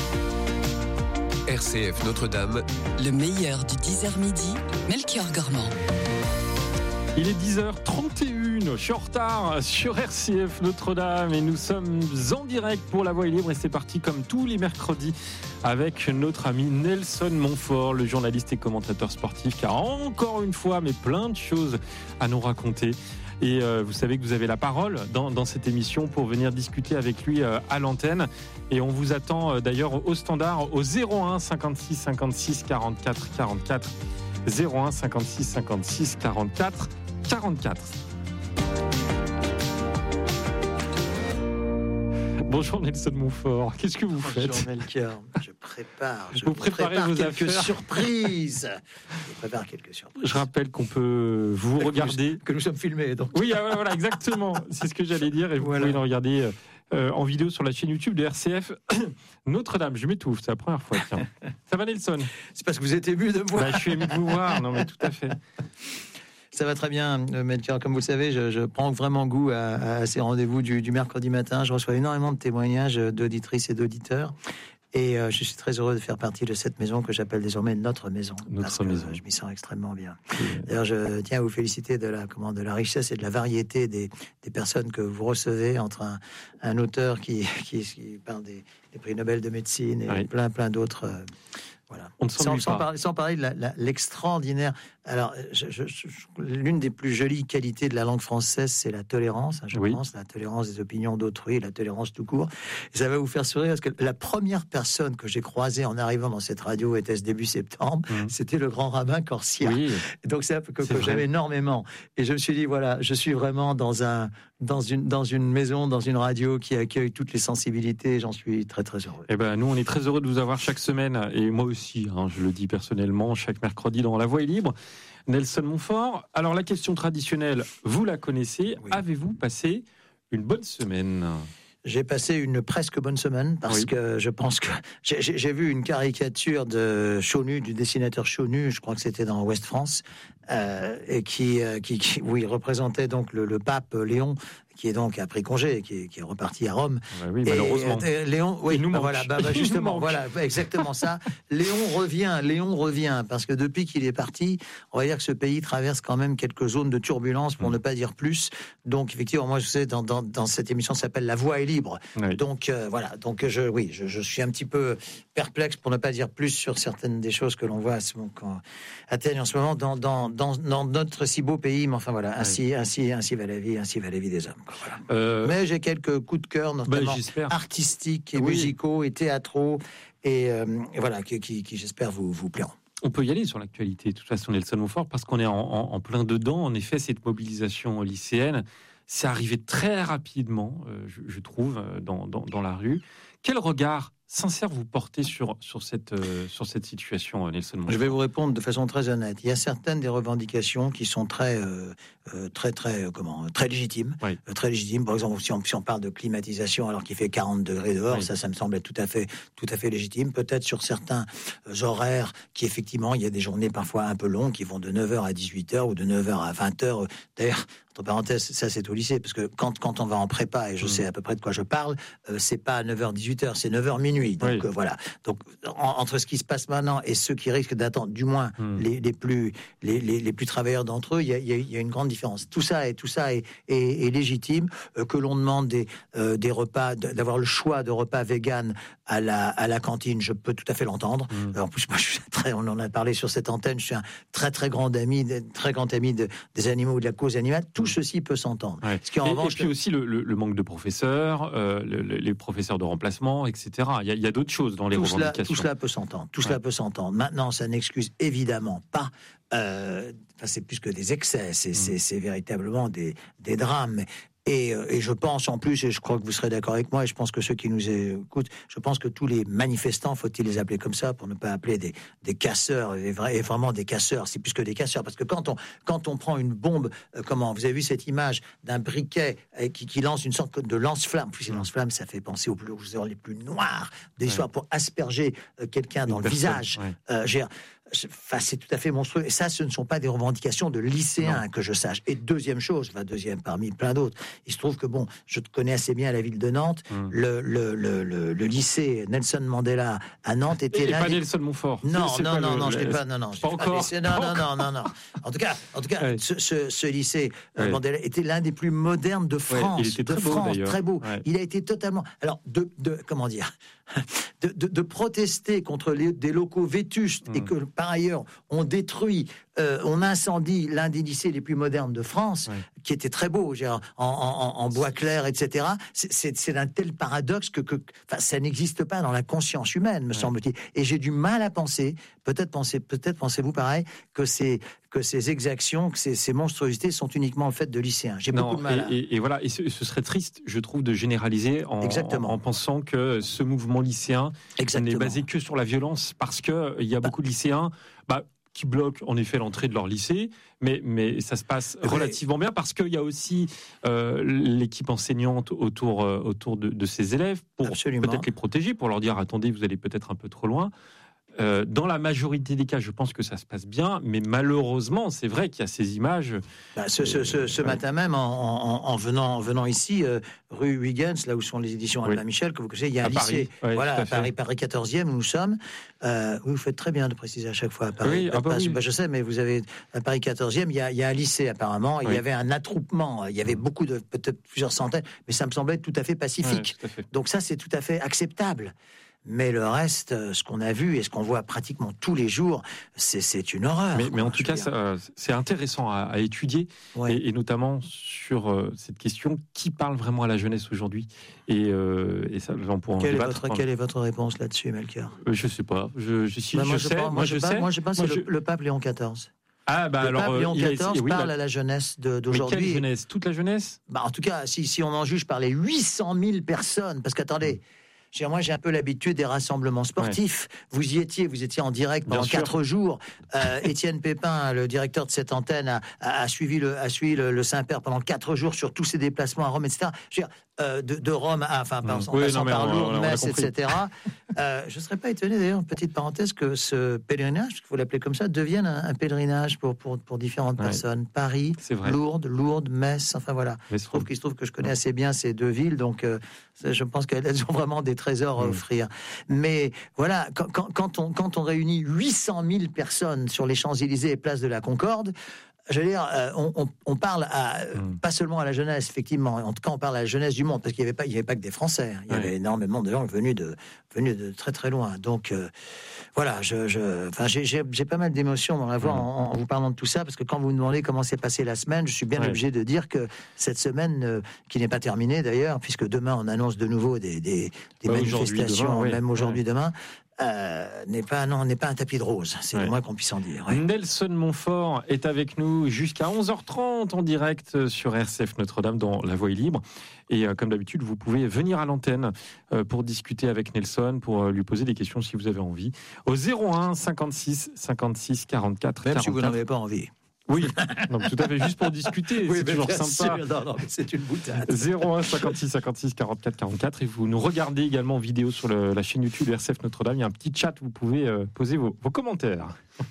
RCF Notre-Dame. Le meilleur du 10h midi, Melchior Gormand. Il est 10h31, je suis en retard sur RCF Notre-Dame et nous sommes en direct pour La Voix est libre et c'est parti comme tous les mercredis avec notre ami Nelson Montfort, le journaliste et commentateur sportif qui a encore une fois mais plein de choses à nous raconter. Et vous savez que vous avez la parole dans cette émission pour venir discuter avec lui à l'antenne. Et on vous attend d'ailleurs au standard au 01 56 56 44 44. 01 56 56 44 44. Bonjour Nelson Montfort, qu'est-ce que vous faites? Bonjour Melchior, je prépare vos quelques affaires. Surprises. Je prépare quelques surprises. Je rappelle qu'on peut vous regarder. Que nous sommes filmés. Donc. Oui, voilà, exactement. C'est ce que j'allais dire. Et vous pouvez le regarder en vidéo sur la chaîne YouTube de RCF Notre-Dame. Je m'étouffe, c'est la première fois. Tiens. Ça va Nelson? C'est parce que vous êtes ému de me voir. Je suis ému de vous voir. Non, mais tout à fait. Ça va très bien, Melchior. Comme vous le savez, je prends vraiment goût à ces rendez-vous du mercredi matin. Je reçois énormément de témoignages d'auditrices et d'auditeurs. Et je suis très heureux de faire partie de cette maison que j'appelle désormais notre maison. Parce que je m'y sens extrêmement bien. D'ailleurs, je tiens à vous féliciter de la richesse et de la variété des personnes que vous recevez, entre un auteur qui parle des prix Nobel de médecine et plein d'autres... Voilà. On ne sans parler de l'extraordinaire. Alors, l'une des plus jolies qualités de la langue française, c'est la tolérance. Je pense, la tolérance des opinions d'autrui, la tolérance tout court. Et ça va vous faire sourire parce que la première personne que j'ai croisée en arrivant dans cette radio était ce début septembre. C'était le grand rabbin Corsia. Oui. Donc c'est que j'aime énormément. Et je me suis dit voilà, je suis vraiment dans une maison, dans une radio qui accueille toutes les sensibilités. J'en suis très très heureux. Eh ben nous, on est très heureux de vous avoir chaque semaine et moi aussi. Je le dis personnellement, chaque mercredi dans La Voix est libre. Nelson Montfort, alors la question traditionnelle, vous la connaissez. Oui. Avez-vous passé une bonne semaine ? J'ai passé une presque bonne semaine parce que je pense que j'ai vu une caricature de Chaunu, du dessinateur Chaunu, je crois que c'était dans Ouest France, et qui représentait donc le pape Léon, qui est donc a pris congé, qui est reparti à Rome. Oui, malheureusement. Léon, oui, voilà, justement, voilà, exactement ça. Léon revient, parce que depuis qu'il est parti, on va dire que ce pays traverse quand même quelques zones de turbulence, pour ne pas dire plus. Donc, effectivement, moi, je sais, dans cette émission, ça s'appelle La Voix est libre. Oui. Donc, voilà. Donc, je suis un petit peu perplexe, pour ne pas dire plus, sur certaines des choses que l'on voit atteignent en ce moment dans notre si beau pays. Mais enfin, voilà, ainsi va la vie des hommes. Voilà. Mais j'ai quelques coups de cœur, notamment artistiques et musicaux et théâtraux, et voilà, qui j'espère vous plairont. On peut y aller sur l'actualité, de toute façon, Nelson Montfort, parce qu'on est en plein dedans. En effet, cette mobilisation lycéenne, c'est arrivé très rapidement, je trouve, dans la rue. Quel regard sincère vous portez sur cette situation, Nelson Montfort? Je vais vous répondre de façon très honnête. Il y a certaines des revendications qui sont très légitimes. Oui. Très légitimes. Par exemple, si on parle de climatisation alors qu'il fait 40 degrés dehors, Oui. ça me semble être tout à fait légitime. Peut-être sur certains horaires qui, effectivement, il y a des journées parfois un peu longues qui vont de 9h à 18h ou de 9h à 20h. D'ailleurs, entre parenthèses, ça c'est au lycée, parce que quand on va en prépa, et je sais à peu près de quoi je parle, c'est pas 9h, 18h, c'est 9h minuit. Donc voilà. Donc entre ce qui se passe maintenant et ceux qui risquent d'attendre, du moins les plus travailleurs d'entre eux, il y a une grande différence. Tout ça est légitime. Que l'on demande des repas, d'avoir le choix de repas vegan à la cantine, je peux tout à fait l'entendre. En plus, moi, on en a parlé sur cette antenne, je suis un très très grand ami des animaux ou de la cause animale. Tout ceci peut s'entendre. Ouais. Et puis aussi le manque de professeurs, les professeurs de remplacement, etc. Il y a d'autres choses dans les revendications. Tout cela peut s'entendre. Tout peut s'entendre. Maintenant, ça n'excuse évidemment pas. C'est plus que des excès. C'est véritablement des drames. Et je pense en plus, et je crois que vous serez d'accord avec moi, et je pense que ceux qui nous écoutent, je pense que tous les manifestants, faut-il les appeler comme ça, pour ne pas appeler des casseurs, et vraiment des casseurs, c'est plus que des casseurs, parce que quand on prend une bombe, vous avez vu cette image d'un briquet qui lance une sorte de lance-flamme, plus une lance-flamme, ça fait penser aux heures les plus noires de l'histoire, pour asperger quelqu'un dans le visage. C'est tout à fait monstrueux. Et ça, ce ne sont pas des revendications de lycéens, que je sache. Et deuxième parmi plein d'autres, il se trouve que je te connais assez bien à la ville de Nantes. Le lycée Nelson Mandela à Nantes était pas Nelson Montfort. Non, je l'ai pas. Non, pas encore. Non. En tout cas, ce lycée Mandela était l'un des plus modernes de France. Il était très beau. Ouais. Il a été totalement. Alors, comment dire, de protester contre des locaux vétustes et que par ailleurs on détruit, on incendie l'un des lycées les plus modernes de France, qui était très beau, en bois clair, etc. C'est un tel paradoxe que ça n'existe pas dans la conscience humaine, me semble-t-il. Et j'ai du mal à penser, peut-être pensez-vous pareil, que ces exactions, que ces monstruosités sont uniquement le fait de lycéens. J'ai beaucoup de mal. Et voilà, et ce serait triste, je trouve, de généraliser en pensant que ce mouvement lycéen n'est basé que sur la violence, parce que il y a beaucoup de lycéens qui bloquent en effet l'entrée de leur lycée, mais ça se passe relativement bien, parce qu'il y a aussi l'équipe enseignante autour de ces élèves, pour peut-être les protéger, pour leur dire attendez, vous allez peut-être un peu trop loin. Dans la majorité des cas, je pense que ça se passe bien, mais malheureusement, c'est vrai qu'il y a ces images. Ce matin même, en venant ici, rue Huygens, là où sont les éditions Albin Michel, que vous connaissez, il y a un lycée, à Paris 14e, où nous sommes. Vous faites très bien de préciser à chaque fois à Paris. Je sais, mais vous avez à Paris 14e, il y a un lycée apparemment, il y avait un attroupement, il y avait peut-être plusieurs centaines, mais ça me semblait tout à fait pacifique. Tout à fait. Donc ça, c'est tout à fait acceptable. Mais le reste, ce qu'on a vu et ce qu'on voit pratiquement tous les jours, c'est une horreur. Mais en tout cas, c'est intéressant à étudier, et notamment sur cette question, qui parle vraiment à la jeunesse aujourd'hui, et ça, on pourra en débattre. Quelle est votre réponse là-dessus, Melchior? Je sais pas. Je sais. Le pape Léon XIV. Le pape Léon XIV parle à la jeunesse d'aujourd'hui. Mais quelle jeunesse? Toute la jeunesse? En tout cas, si on en juge par les 800 000 personnes, parce qu'attendez... Moi, j'ai un peu l'habitude des rassemblements sportifs. Vous y étiez, vous étiez en direct pendant 4 jours. Étienne Pépin, le directeur de cette antenne, a suivi le Saint-Père pendant 4 jours sur tous ses déplacements à Rome, etc. De Rome à, en passant par Lourdes, Metz, etc. Je ne serais pas étonné, d'ailleurs, petite parenthèse, que ce pèlerinage, il faut l'appeler comme ça, devienne un pèlerinage pour différentes personnes. Paris, Lourdes, Metz, enfin voilà. Il se trouve que je connais assez bien ces deux villes, donc je pense qu'elles ont vraiment des trésors à offrir. Mais voilà, quand on réunit 800 000 personnes sur les Champs-Élysées et place de la Concorde, je veux dire, on parle pas seulement à la jeunesse, effectivement. En tout cas, on parle à la jeunesse du monde, parce qu'il n'y avait pas que des Français. Il y avait énormément de gens venus de très très loin. Donc voilà, j'ai pas mal d'émotions dans la voix en vous parlant de tout ça, parce que quand vous me demandez comment s'est passée la semaine, je suis bien obligé de dire que cette semaine, qui n'est pas terminée d'ailleurs, puisque demain on annonce de nouveau des manifestations, demain, même aujourd'hui, demain. n'est pas un tapis de rose. C'est le moins qu'on puisse en dire. Ouais. Nelson Montfort est avec nous jusqu'à 11h30 en direct sur RCF Notre-Dame dans La Voix est libre. Et comme d'habitude, vous pouvez venir à l'antenne pour discuter avec Nelson, pour lui poser des questions si vous avez envie. Au 01 56 56 44 Même 44. si vous n'en avez pas envie. Oui, donc tout à fait, juste pour discuter, Oui, c'est toujours sympa. Sûr, non, mais c'est une boutade. 01 56 56 44 44 et vous nous regardez également en vidéo sur la chaîne YouTube RCF Notre-Dame. Il y a un petit chat où vous pouvez poser vos commentaires.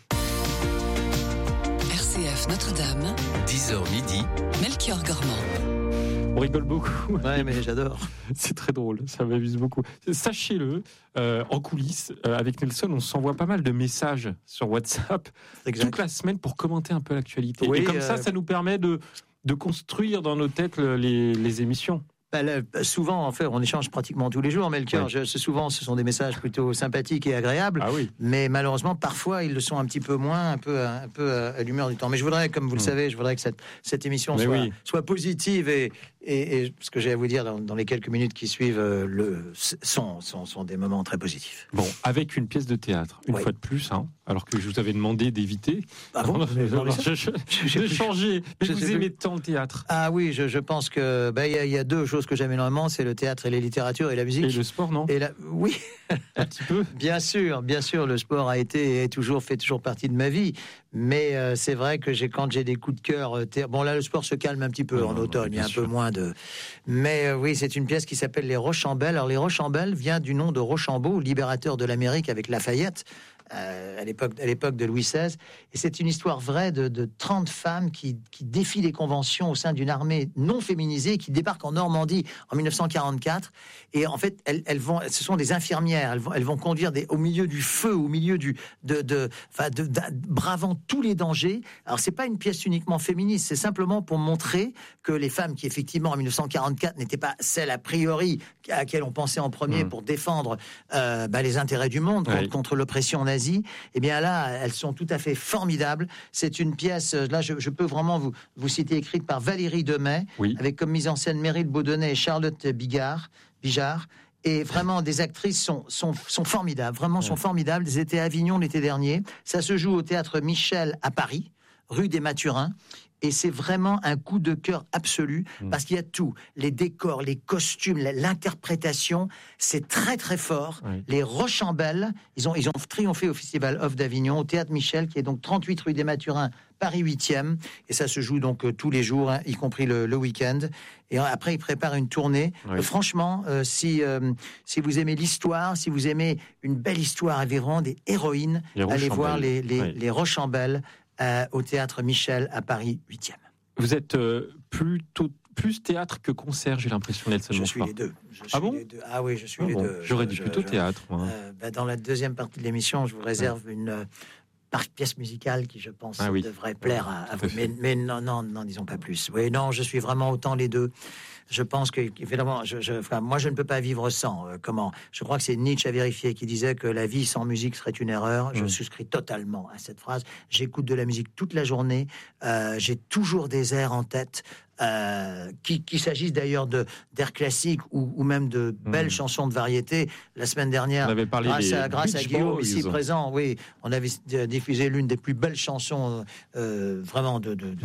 RCF Notre-Dame, 10h midi, Melchior Gormand. On rigole beaucoup. Ouais, mais j'adore. C'est très drôle, ça m'amuse beaucoup. Sachez-le, en coulisses, avec Nelson, on s'envoie pas mal de messages sur WhatsApp toute la semaine pour commenter un peu l'actualité. Oui, et comme ça nous permet de construire dans nos têtes les émissions. Souvent, en fait, on échange pratiquement tous les jours, Melchior. Ouais. Souvent, ce sont des messages plutôt sympathiques et agréables. Ah oui. Mais malheureusement, parfois, ils le sont un petit peu moins, un peu à l'humeur du temps. Mais je voudrais, comme vous le savez, que cette émission soit positive et ce que j'ai à vous dire dans les quelques minutes qui suivent sont des moments très positifs. Bon, avec une pièce de théâtre, une fois de plus, alors que je vous avais demandé d'éviter. Ah bon de changer. Mais vous aimez tant le théâtre. Ah oui, je pense que il y a deux choses que j'aime énormément, c'est le théâtre et les littératures et la musique. Et le sport, non ? Oui, un petit peu. Bien sûr, le sport a été et fait toujours partie de ma vie. Mais c'est vrai que quand j'ai des coups de cœur, bon là le sport se calme un petit peu en automne, il y a un peu moins de. Mais oui, c'est une pièce qui s'appelle Les Rochambeaux. Alors Les Rochambeaux vient du nom de Rochambeau, libérateur de l'Amérique avec Lafayette. À l'époque de Louis XVI, et c'est une histoire vraie de 30 femmes qui défient les conventions au sein d'une armée non féminisée qui débarque en Normandie en 1944, et en fait ce sont des infirmières, elles vont conduire au milieu du feu, au milieu bravant tous les dangers. Alors c'est pas une pièce uniquement féministe, c'est simplement pour montrer que les femmes qui effectivement en 1944 n'étaient pas celles a priori à laquelle on pensait en premier pour défendre les intérêts du monde contre l'oppression nazie. Eh bien là, elles sont tout à fait formidables. C'est une pièce, là je peux vraiment vous citer, écrite par Valérie Demey, avec comme mise en scène Meryl Baudonnet et Charlotte Bijard. Et vraiment, des actrices sont formidables, sont formidables. Elles étaient à Avignon l'été dernier. Ça se joue au Théâtre Michel à Paris, rue des Mathurins. Et c'est vraiment un coup de cœur absolu, parce qu'il y a tout, les décors, les costumes, l'interprétation, c'est très très fort. Les Rochambeaux, ils ont triomphé au Festival Off d'Avignon, au Théâtre Michel, qui est donc 38 rue des Mathurins, Paris 8e, et ça se joue donc tous les jours, y compris le week-end. Et après, ils préparent une tournée. Franchement, si vous aimez l'histoire, si vous aimez une belle histoire avec vraiment des héroïnes, allez voir les Rochambeaux. Au Théâtre Michel à Paris 8e. Vous êtes plus théâtre que concert, j'ai l'impression, Nelson Montfort. Je suis les deux. Bon Ah oui, je suis les deux. J'aurais dit plutôt théâtre. Moi. Dans la deuxième partie de l'émission, je vous réserve une pièce musicale qui, je pense, devrait plaire à vous. Mais non, disons pas plus. Oui, non, je suis vraiment autant les deux. Je pense que, évidemment, moi, je ne peux pas vivre sans. Comment ? Je crois que c'est Nietzsche à vérifier qui disait que la vie sans musique serait une erreur. Je souscris totalement à cette phrase. J'écoute de la musique toute la journée. J'ai toujours des airs en tête. Qu'il s'agisse d'ailleurs d'air classique ou même de belles chansons de variété. La semaine dernière, grâce à Guillaume ici présent, on avait diffusé l'une des plus belles chansons vraiment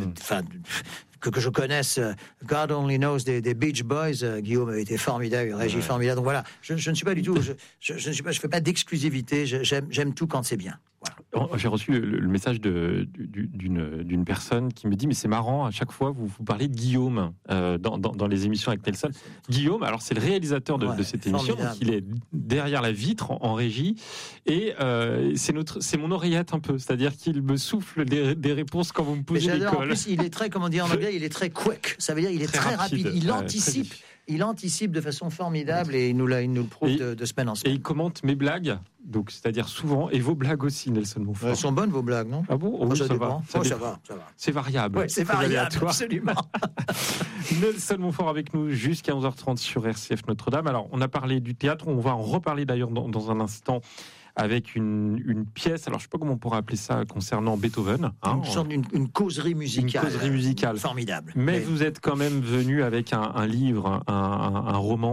que je connaisse, God Only Knows des Beach Boys. Guillaume a été formidable, Régis formidable. Donc voilà, je ne suis pas du tout, je fais pas d'exclusivité. J'aime tout quand c'est bien. Voilà. J'ai reçu le message d'une personne qui me dit, mais c'est marrant, à chaque fois vous parlez de Guillaume dans les émissions avec Nelson. Guillaume, alors c'est le réalisateur de cette émission, donc il est derrière la vitre en régie, et c'est mon oreillette un peu, c'est-à-dire qu'il me souffle des réponses quand vous me posez des cols. En plus, il est très, comme on dit en anglais, il est très quick, ça veut dire il est très rapide, il anticipe. Il anticipe de façon formidable et il nous le prouve de semaine en semaine. Et il commente mes blagues, donc c'est-à-dire souvent, et vos blagues aussi, Nelson Montfort. Elles sont bonnes vos blagues, non ? Ah bon ? Ça va. Ça va. C'est variable. Ouais, c'est variable, absolument. Nelson Montfort avec nous jusqu'à 11h30 sur RCF Notre-Dame. Alors, on a parlé du théâtre, on va en reparler d'ailleurs dans un instant, avec une pièce, alors je ne sais pas comment on pourrait appeler ça, concernant Beethoven. Une causerie musicale. Une causerie musicale. Formidable. Mais vous êtes quand même venu avec un livre, un roman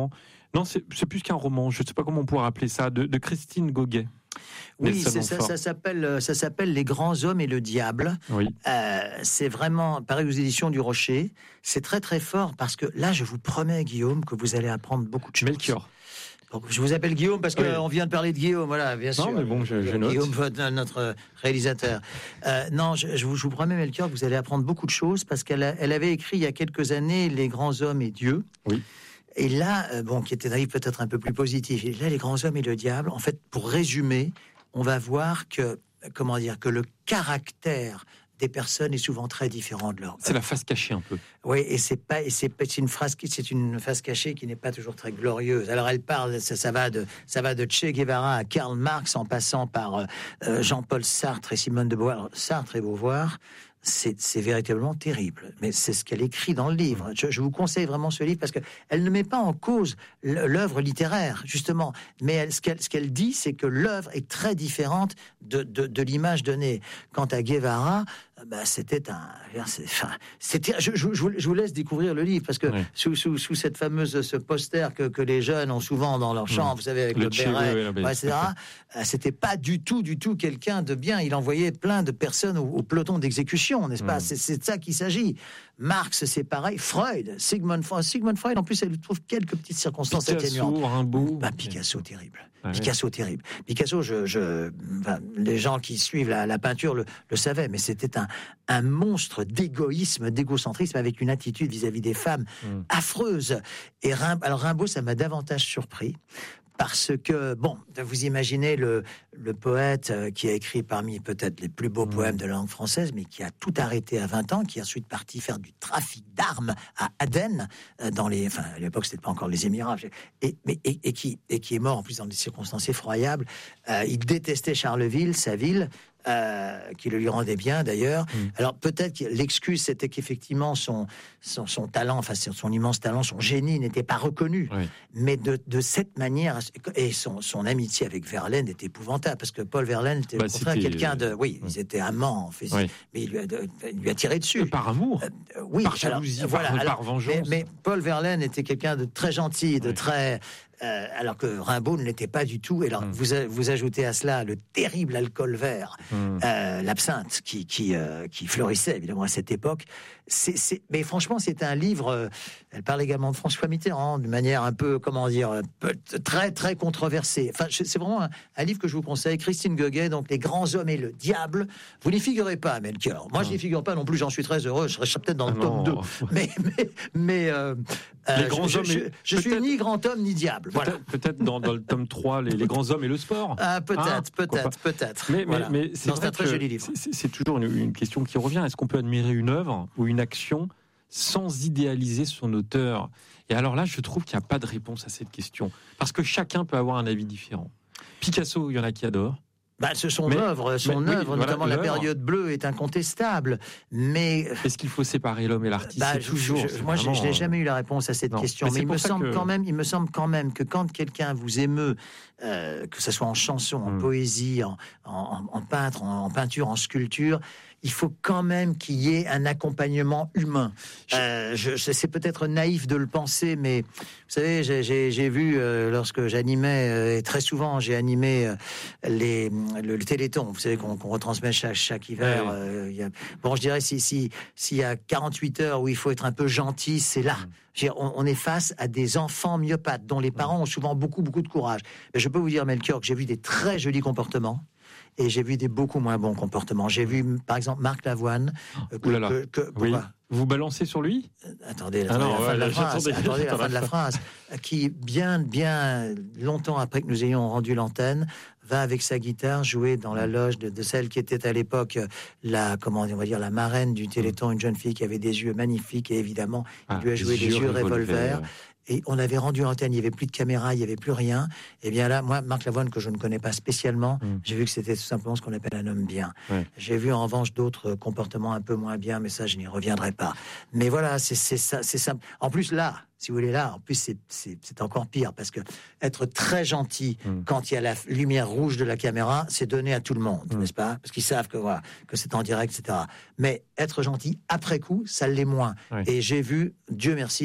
Non, c'est plus qu'un roman. Je ne sais pas comment on pourrait appeler ça, de Christine Goguet. Oui, ça s'appelle Les grands hommes et le diable. Oui. C'est vraiment pareil aux éditions du Rocher. C'est très très fort parce que là, je vous promets, Guillaume, que vous allez apprendre beaucoup de choses. Melchior. Je vous appelle Guillaume parce qu'on vient de parler de Guillaume, voilà, bien sûr. Non, mais bon, je note. Guillaume, notre réalisateur. Non, je vous promets, Melchior, que vous allez apprendre beaucoup de choses parce qu'elle avait écrit il y a quelques années Les grands hommes et Dieu. Oui. Et là, qui était un livre peut-être un peu plus positif. Et là, Les grands hommes et le diable, en fait, pour résumer, on va voir que le caractère des personnes est souvent très différent de leur. C'est la face cachée un peu. Oui, c'est une face cachée qui n'est pas toujours très glorieuse. Alors elle parle, ça va de Che Guevara à Karl Marx, en passant par Jean-Paul Sartre et Simone de Beauvoir. Sartre et Beauvoir, c'est véritablement terrible. Mais c'est ce qu'elle écrit dans le livre. Je vous conseille vraiment ce livre parce que elle ne met pas en cause l'œuvre littéraire, justement. Mais ce qu'elle dit, c'est que l'œuvre est très différente de l'image donnée. Quant à Guevara, c'était un. Je vous laisse découvrir le livre parce que sous cette ce poster que les jeunes ont souvent dans leur chambre, vous savez, avec le béret, etc. C'était pas du tout quelqu'un de bien. Il envoyait plein de personnes au peloton d'exécution, n'est-ce pas? C'est de ça qu'il s'agit. Marx, c'est pareil. Freud, Sigmund Freud, en plus, elle trouve quelques petites circonstances atténuantes. Rimbaud. Picasso, terrible. Picasso, terrible. Picasso, les gens qui suivent la peinture le savaient, mais c'était un monstre d'égoïsme, d'égocentrisme, avec une attitude vis-à-vis des femmes affreuse. Et Rimbaud, ça m'a davantage surpris. Parce que, vous imaginez le poète qui a écrit parmi peut-être les plus beaux poèmes de la langue française, mais qui a tout arrêté à 20 ans, qui est ensuite parti faire du trafic d'armes à Aden, à l'époque c'était pas encore les Émirats, et qui est mort en plus dans des circonstances effroyables. Il détestait Charleville, sa ville, qui le lui rendait bien d'ailleurs. Alors peut-être que l'excuse c'était qu'effectivement son talent, son immense talent, son génie n'était pas reconnu. Mais de cette manière, et son amitié avec Verlaine est épouvantable parce que Paul Verlaine était au contraire quelqu'un de, ils étaient amants en fait, mais il lui a tiré dessus par amour, par jalousie, par vengeance. Mais Paul Verlaine était quelqu'un de très gentil, de très alors que Rimbaud ne l'était pas du tout. Et alors, vous ajoutez à cela le terrible alcool vert, l'absinthe, qui fleurissait évidemment à cette époque. Mais franchement, c'est un livre. Elle parle également de François Mitterrand, de manière un peu, très très controversée. Enfin, c'est vraiment un livre que je vous conseille. Christine Goguet, donc Les grands hommes et le diable. Vous n'y figurez pas, Melchior. Moi, je n'y figure pas non plus. J'en suis très heureux. Je serais peut-être dans le tome 2. Mais les grands hommes. Je suis ni grand homme ni diable. Peut-être dans le tome 3, les grands hommes et le sport. Peut-être. Mais c'est un très joli livre. C'est toujours une question qui revient. Est-ce qu'on peut admirer une œuvre ou une action sans idéaliser son auteur? Et alors là, je trouve qu'il n'y a pas de réponse à cette question. Parce que chacun peut avoir un avis différent. Picasso, il y en a qui adorent. Son œuvre, notamment la période bleue, est incontestable. Mais est-ce qu'il faut séparer l'homme et l'artiste? Je n'ai jamais eu la réponse à cette question. Mais il me semble quand même que quand quelqu'un vous émeut, que ce soit en chanson, en poésie, en peinture, en sculpture, il faut quand même qu'il y ait un accompagnement humain. C'est peut-être naïf de le penser, mais vous savez, j'ai vu lorsque j'animais, et très souvent j'ai animé le Téléthon, vous savez, qu'on retransmet chaque hiver. Je dirais, s'il y a 48 heures où il faut être un peu gentil, c'est là. On est face à des enfants myopathes dont les parents ont souvent beaucoup de courage. Mais je peux vous dire, Melchior, que j'ai vu des très jolis comportements. Et j'ai vu des beaucoup moins bons comportements. J'ai vu, par exemple, Marc Lavoine. Vous balancez sur lui? Attendez la fin de la phrase. Qui, bien longtemps après que nous ayons rendu l'antenne, va avec sa guitare jouer dans la loge de celle qui était à l'époque la marraine du Téléthon, une jeune fille qui avait des yeux magnifiques, et évidemment, il lui a joué des yeux revolver. Et on avait rendu l'antenne, il n'y avait plus de caméra, il n'y avait plus rien. Et bien là, moi, Marc Lavoine, que je ne connais pas spécialement, j'ai vu que c'était tout simplement ce qu'on appelle un homme bien. J'ai vu en revanche d'autres comportements un peu moins bien, mais ça, je n'y reviendrai pas. Mais voilà, c'est simple. En plus, là, si vous voulez, en plus, c'est encore pire, parce que être très gentil quand il y a la lumière rouge de la caméra, c'est donné à tout le monde, n'est-ce pas? Parce qu'ils savent que c'est en direct, etc. Mais être gentil après coup, ça l'est moins. Et j'ai vu, Dieu merci,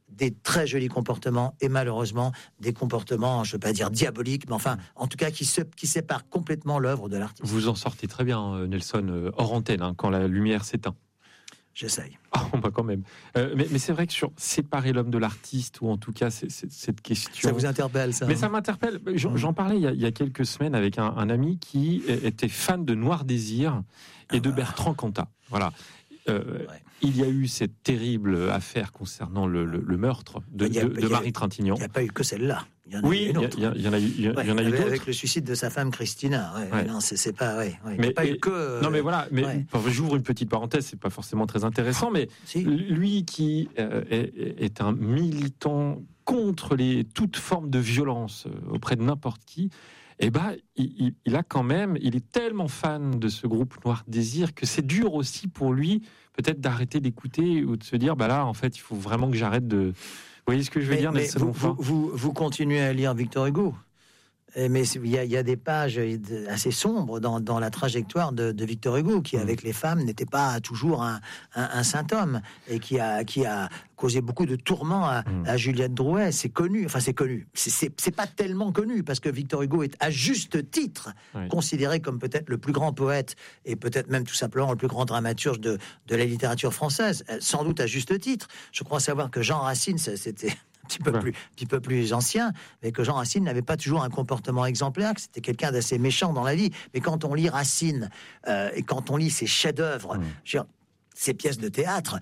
des très jolis comportements et malheureusement des comportements, je ne veux pas dire diaboliques, mais enfin, en tout cas, qui séparent complètement l'œuvre de l'artiste. Vous en sortez très bien, Nelson, hors antenne, quand la lumière s'éteint. J'essaye. Bah quand même. Mais c'est vrai que sur séparer l'homme de l'artiste, ou en tout cas cette question... Ça vous interpelle, ça? Mais ça m'interpelle. J'en parlais il y a quelques semaines avec un ami qui était fan de Noir Désir et de Bertrand Cantat. Voilà. Il y a eu cette terrible affaire concernant le meurtre de Marie Trintignant. Il n'y a pas eu que celle-là. Il y en a oui, eu une autre. Il y en a eu d'autres. Avec le suicide de sa femme Christina. Non, c'est pas. Mais pas eu que. Non, mais voilà. J'ouvre une petite parenthèse. C'est pas forcément très intéressant, mais lui qui est un militant contre toute forme de violence auprès de n'importe qui. Il est tellement fan de ce groupe Noir Désir que c'est dur aussi pour lui peut-être d'arrêter d'écouter ou de se dire là en fait il faut vraiment que j'arrête de... Vous voyez ce que je veux dire? Mais vous continuez à lire Victor Hugo, mais il y a des pages assez sombres dans la trajectoire de Victor Hugo, qui avec les femmes n'était pas toujours un saint homme, et qui a causé beaucoup de tourments à Juliette Drouet. C'est connu, enfin c'est connu. C'est pas tellement connu, parce que Victor Hugo est à juste titre considéré comme peut-être le plus grand poète, et peut-être même tout simplement le plus grand dramaturge de la littérature française, sans doute à juste titre. Je crois savoir que Jean Racine, c'était petit peu plus ancien, mais que Jean Racine n'avait pas toujours un comportement exemplaire, que c'était quelqu'un d'assez méchant dans la vie. Mais quand on lit Racine, et quand on lit ses chefs-d'œuvre, ses pièces de théâtre,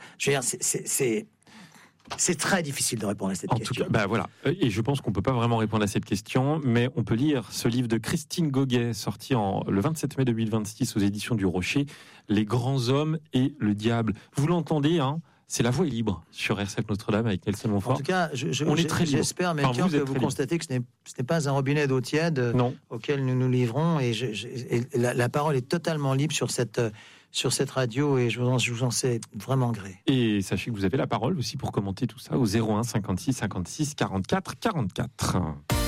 c'est très difficile de répondre à cette question. En tout cas, voilà. Et je pense qu'on peut pas vraiment répondre à cette question, mais on peut lire ce livre de Christine Goguet, sorti le 27 mai 2026 aux éditions du Rocher, Les grands hommes et le diable. Vous l'entendez, c'est La Voix est libre sur RCF Notre-Dame avec Nelson Montfort. En tout cas, j'espère, Melchior, que vous constatez que ce n'est pas un robinet d'eau tiède auquel nous nous livrons. Et la parole est totalement libre sur cette radio, et je vous en sais vraiment gré. Et sachez que vous avez la parole aussi pour commenter tout ça au 01 56 56 44 44.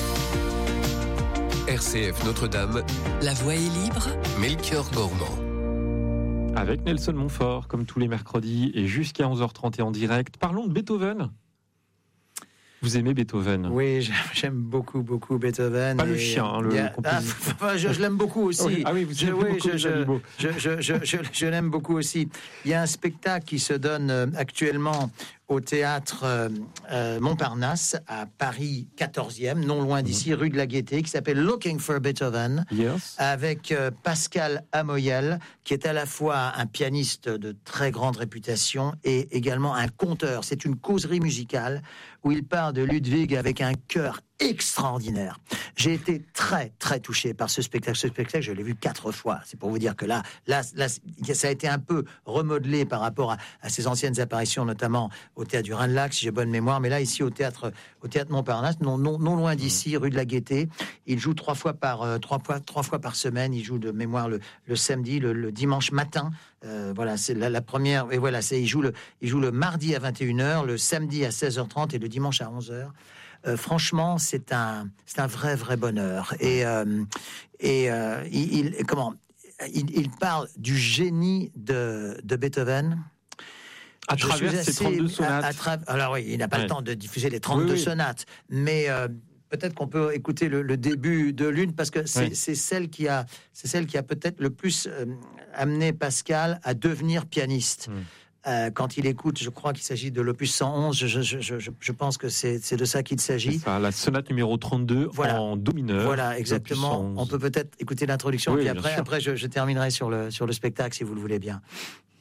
RCF Notre-Dame. La Voix est libre. Melchior Gormand. Avec Nelson Montfort, comme tous les mercredis, et jusqu'à 11h30 et en direct. Parlons de Beethoven. Vous aimez Beethoven? Oui, j'aime beaucoup Beethoven. Pas le chien, je l'aime beaucoup aussi. Ah oui, vous aimez beaucoup les animaux. Je l'aime beaucoup aussi. Il y a un spectacle qui se donne actuellement au théâtre Montparnasse, à Paris 14e, non loin d'ici, rue de la Gaîté, qui s'appelle Looking for Beethoven, avec Pascal Amoyel, qui est à la fois un pianiste de très grande réputation et également un conteur. C'est une causerie musicale où il part de Ludwig avec un chœur extraordinaire. J'ai été très très touché par ce spectacle. Ce spectacle, je l'ai vu 4 fois. C'est pour vous dire que là, ça a été un peu remodelé par rapport à ses anciennes apparitions, notamment au théâtre du Rhin-de-Lac, si j'ai bonne mémoire. Mais là, ici, au théâtre Montparnasse, non loin d'ici, rue de la Gaîté. Il joue 3 fois par semaine. Il joue de mémoire le samedi, le dimanche matin. Voilà, c'est la première. Et voilà, il joue le mardi à 21h, le samedi à 16h30 et le dimanche à 11h. Franchement, c'est un vrai bonheur. Et il parle du génie de Beethoven. À travers ces 32 sonates. Alors oui, il n'a pas le temps de diffuser les 32 sonates, mais peut-être qu'on peut écouter le début de l'une, parce que c'est celle qui a peut-être le plus amené Pascal à devenir pianiste. Quand il écoute, je crois qu'il s'agit de l'opus 111, je pense que c'est de ça qu'il s'agit. Ça, la sonate numéro 32 en do mineur. Voilà, exactement. On peut peut-être écouter l'introduction, puis après je terminerai sur le spectacle, si vous le voulez bien.